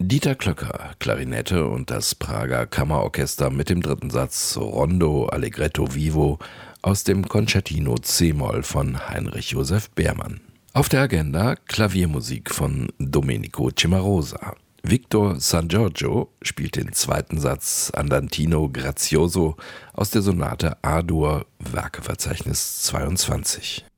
Dieter Klöcker, Klarinette und das Prager Kammerorchester mit dem dritten Satz Rondo Allegretto Vivo aus dem Concertino C-Moll von Heinrich Joseph Beermann. Auf der Agenda Klaviermusik von Domenico Cimarosa. Victor San Giorgio spielt den zweiten Satz Andantino Grazioso aus der Sonate A-Dur, Werkeverzeichnis 22.